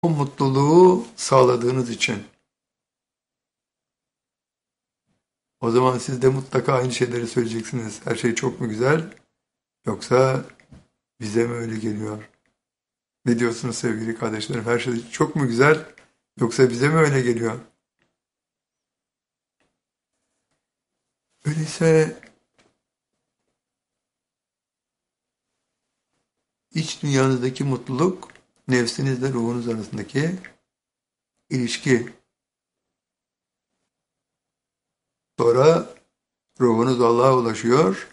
O mutluluğu sağladığınız için. O zaman siz de mutlaka aynı şeyleri söyleyeceksiniz. Her şey çok mu güzel? Yoksa bize mi öyle geliyor? Ne diyorsunuz sevgili kardeşlerim? Her şey çok mu güzel? Yoksa bize mi öyle geliyor? Öyleyse iç dünyanızdaki mutluluk, nefsinizle ruhunuz arasındaki ilişki. Sonra ruhunuz Allah'a ulaşıyor.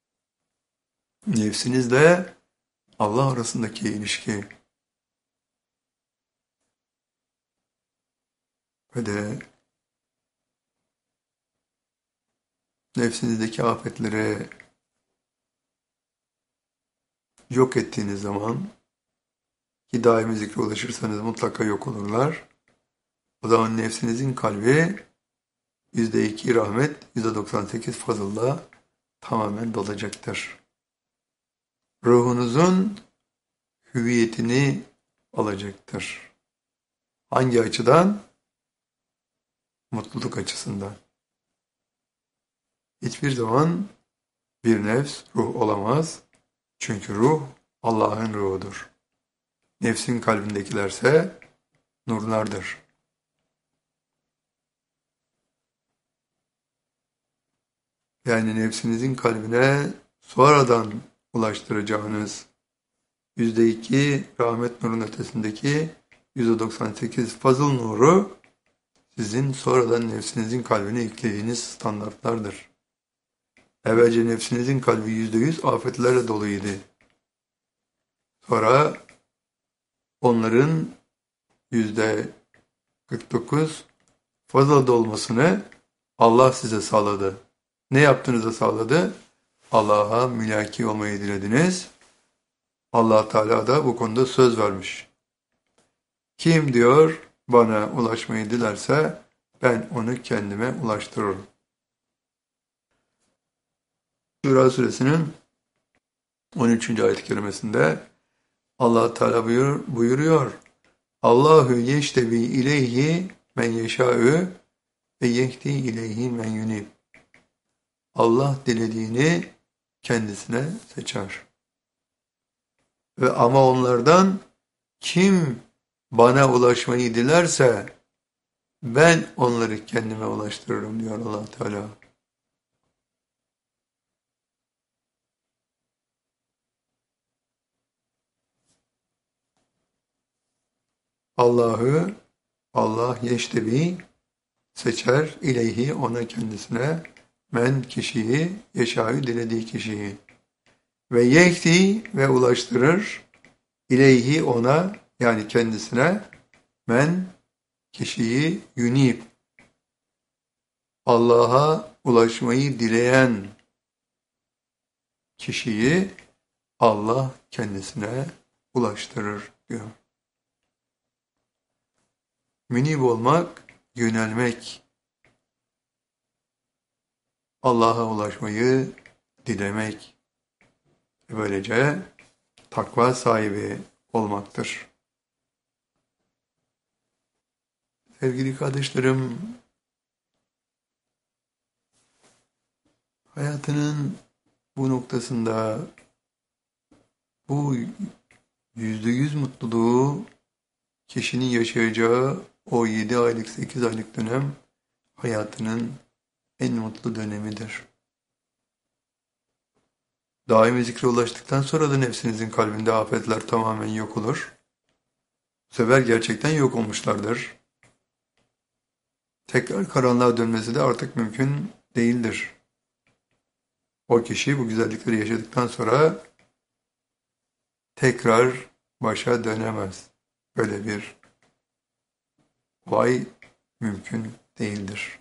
Nefsinizle Allah arasındaki ilişki. Ve de nefsinizdeki afetleri yok ettiğiniz zaman ki daimi zikre ulaşırsanız mutlaka yok olurlar. O zaman nefsinizin kalbi %2 rahmet, %98 fazılla tamamen dolacaktır. Ruhunuzun hüviyetini alacaktır. Hangi açıdan? Mutluluk açısından. Hiçbir zaman bir nefs ruh olamaz. Çünkü ruh Allah'ın ruhudur. Nefsin kalbindekilerse nurlardır. Yani nefsinizin kalbine sonradan ulaştıracağınız %2 rahmet nurun ötesindeki %98 fazıl nuru sizin sonradan nefsinizin kalbine yüklediğiniz standartlardır. Evvelce nefsinizin kalbi %100 afetlerle doluydu. Sonra onların %49 fazla dolmasını Allah size sağladı. Ne yaptığınızı sağladı? Allah'a mülaki olmayı dilediniz. Allah Teala da bu konuda söz vermiş. Kim diyor bana ulaşmayı dilerse ben onu kendime ulaştırırım. Şura suresinin 13. ayet-i kerimesinde Allah Teala buyuruyor. Allahu yeştebi ileyhi men yeşâ'ü ve yehdi ileyhi men yunib. Allah dilediğini kendisine seçer. Ve ama onlardan kim bana ulaşmayı dilerse ben onları kendime ulaştırırım diyor Allah Teala. Allah yeştebi seçer ileyhi ona kendisine men kişiyi yeşâ'ü dilediği kişiyi ve yehdi ve ulaştırır ileyhi ona yani kendisine men kişiyi yunib Allah'a ulaşmayı dileyen kişiyi Allah kendisine ulaştırır diyor. Münib olmak, yönelmek, Allah'a ulaşmayı dilemek, böylece takva sahibi olmaktır. Sevgili kardeşlerim, hayatının bu noktasında bu %100 mutluluğu kişinin yaşayacağı o 7 aylık 8 aylık dönem hayatının en mutlu dönemidir. Daimi zikre ulaştıktan sonra da nefsinizin kalbinde afetler tamamen yok olur. Bu sefer gerçekten yok olmuşlardır. Tekrar karanlığa dönmesi de artık mümkün değildir. O kişi bu güzellikleri yaşadıktan sonra tekrar başa dönemez. Böyle bir olay mümkün değildir.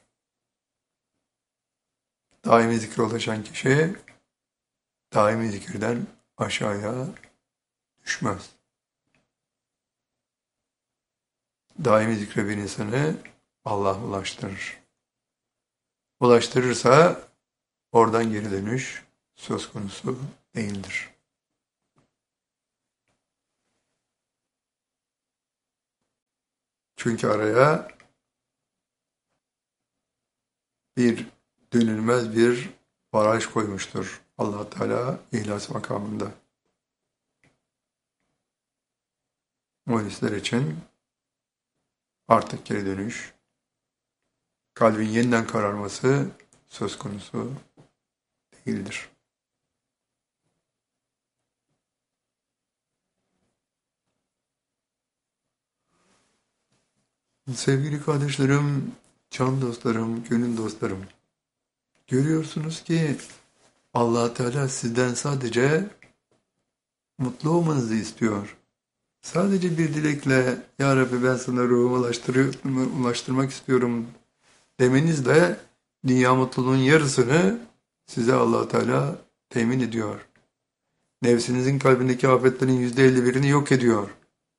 Daimi zikre ulaşan kişi daimi zikirden aşağıya düşmez. Daimi zikre bir insanı Allah ulaştırır. Ulaştırırsa oradan geri dönüş söz konusu değildir. Çünkü araya bir dönülmez bir baraj koymuştur Allah Teala ihlas makamında. Muhlisler için artık geri dönüş, kalbin yeniden kararması söz konusu değildir. Sevgili kardeşlerim, can dostlarım, gönül dostlarım, görüyorsunuz ki Allah Teala sizden sadece mutlu olmanızı istiyor. Sadece bir dilekle Ya Rabbi ben sana ruhumu ulaştırmak istiyorum demenizle dünya mutluluğun yarısını size Allah Teala temin ediyor. Nefsinizin kalbindeki afetlerin %51'ini yok ediyor.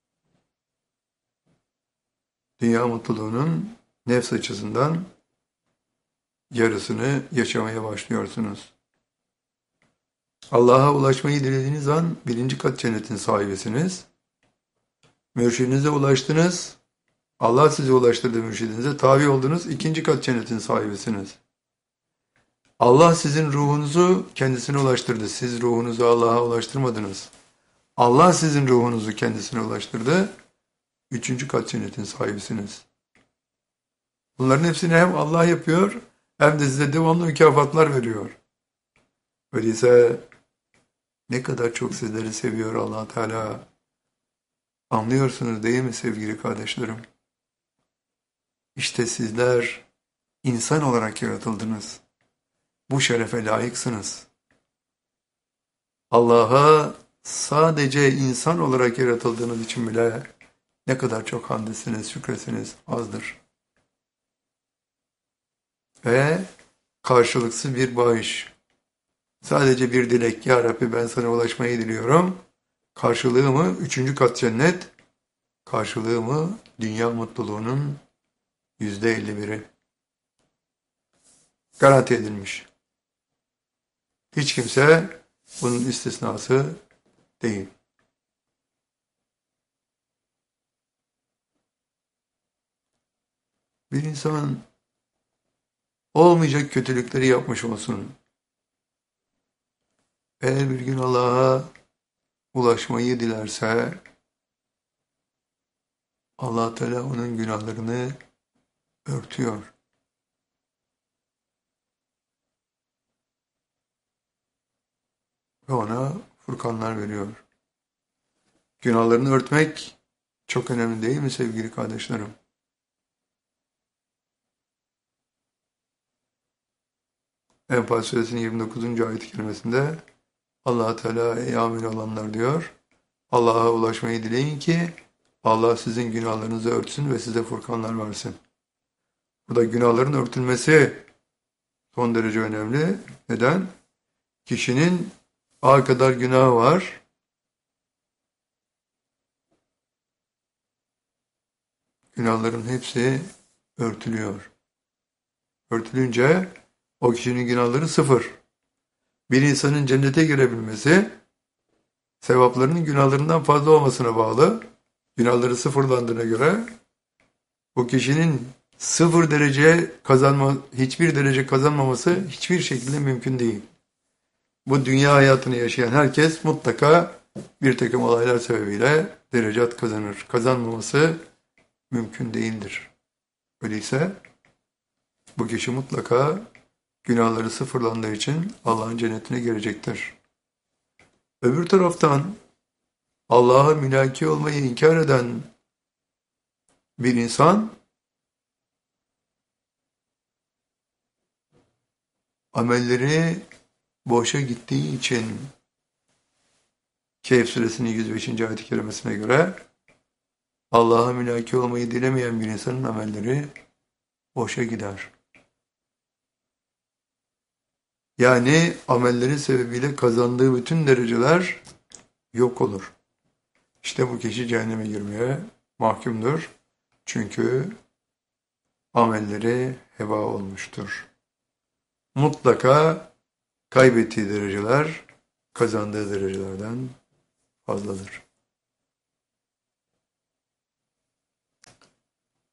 Dünya mutluluğunun nefs açısından yarısını yaşamaya başlıyorsunuz. Allah'a ulaşmayı dilediğiniz an 1. kat cennetin sahibisiniz. Mürşidinize ulaştınız. Allah sizi ulaştırdı mürşidinize. Tabi oldunuz. 2. kat cennetin sahibisiniz. Allah sizin ruhunuzu kendisine ulaştırdı. Siz ruhunuzu Allah'a ulaştırmadınız. Allah sizin ruhunuzu kendisine ulaştırdı. 3. kat cennetin sahibisiniz. Bunların hepsini hem Allah yapıyor hem de size devamlı mükafatlar veriyor. Öyleyse ne kadar çok sizleri seviyor Allah Teala. Anlıyorsunuz değil mi sevgili kardeşlerim? İşte sizler insan olarak yaratıldınız. Bu şerefe layıksınız. Allah'a sadece insan olarak yaratıldığınız için bile ne kadar çok hamdesiniz, şükresiniz azdır. Ve karşılıksız bir bağış. Sadece bir dilek. Ya Rabbi ben sana ulaşmayı diliyorum. Karşılığı mı 3. kat cennet? Karşılığı mı dünya mutluluğunun %51'i? Garanti edilmiş. Hiç kimse bunun istisnası değil. Bir insan olmayacak kötülükleri yapmış olsun. Eğer bir gün Allah'a ulaşmayı dilerse Allah Teala onun günahlarını örtüyor. Ve ona furkanlar veriyor. Günahlarını örtmek çok önemli değil mi sevgili kardeşlerim? Enfal suresinin 29. ayet-i kerimesinde Allah Teala ey amin olanlar diyor. Allah'a ulaşmayı dileyin ki Allah sizin günahlarınızı örtsün ve size furkanlar versin. Burada günahların örtülmesi son derece önemli. Neden? Kişinin ağ kadar günahı var. Günahların hepsi örtülüyor. Örtülünce o kişinin günahları sıfır. Bir insanın cennete girebilmesi sevaplarının günahlarından fazla olmasına bağlı. Günahları sıfırlandığına göre bu kişinin hiçbir derece kazanmaması hiçbir şekilde mümkün değil. Bu dünya hayatını yaşayan herkes mutlaka bir takım olaylar sebebiyle derecat kazanır. Kazanmaması mümkün değildir. Öyleyse bu kişi mutlaka günahları sıfırlandığı için Allah'ın cennetine girecektir. Öbür taraftan Allah'a mülaki olmayı inkar eden bir insan amelleri boşa gittiği için Kehf suresinin 105. ayet-i kerimesine göre Allah'a mülaki olmayı dilemeyen bir insanın amelleri boşa gider. Yani amelleri sebebiyle kazandığı bütün dereceler yok olur. İşte bu kişi cehenneme girmeye mahkumdur. Çünkü amelleri heba olmuştur. Mutlaka kaybettiği dereceler kazandığı derecelerden fazladır.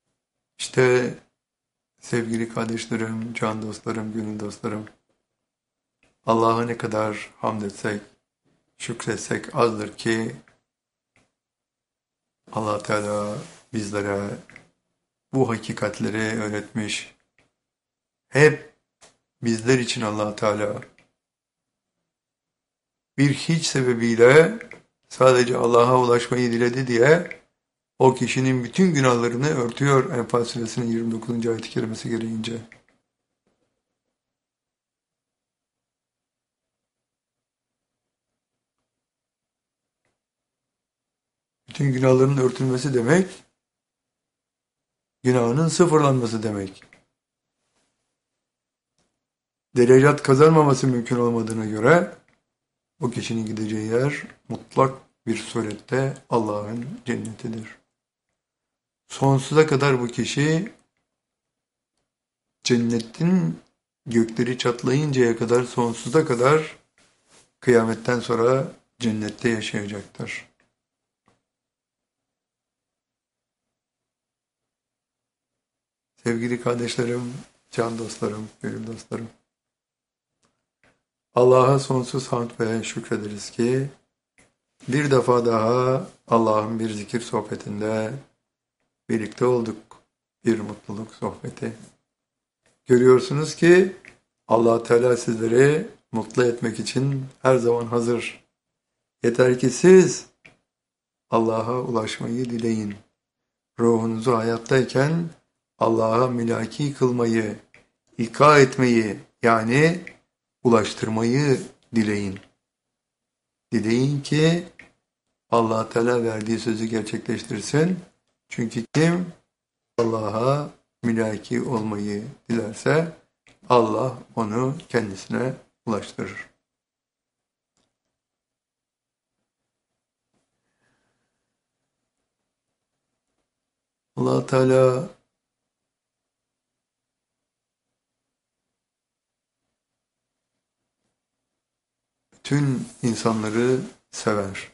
İşte sevgili kardeşlerim, can dostlarım, gönül dostlarım, Allah'a ne kadar hamd etsek, şükretsek azdır ki Allah Teala bizlere bu hakikatleri öğretmiş. Hep bizler için Allah Teala bir hiç sebebiyle sadece Allah'a ulaşmayı diledi diye o kişinin bütün günahlarını örtüyor Enfal suresinin 29. ayet-i kerimesi gereğince. Bütün günahların örtülmesi demek, günahının sıfırlanması demek. Derecat kazanmaması mümkün olmadığına göre o kişinin gideceği yer mutlak bir surette Allah'ın cennetidir. Sonsuza kadar bu kişi cennetin gökleri çatlayıncaya kadar sonsuza kadar kıyametten sonra cennette yaşayacaktır. Sevgili kardeşlerim, can dostlarım, gönül dostlarım. Allah'a sonsuz hamd ve şükrederiz ki bir defa daha Allah'ın bir zikir sohbetinde birlikte olduk. Bir mutluluk sohbeti. Görüyorsunuz ki Allah Teala sizleri mutlu etmek için her zaman hazır. Yeter ki siz Allah'a ulaşmayı dileyin. Ruhunuzu hayattayken Allah'a mülaki kılmayı, ilka etmeyi yani ulaştırmayı dileyin. Dileyin ki Allah Teala verdiği sözü gerçekleştirsin. Çünkü kim Allah'a mülaki olmayı dilerse Allah onu kendisine ulaştırır. Allah Teala bütün insanları sever.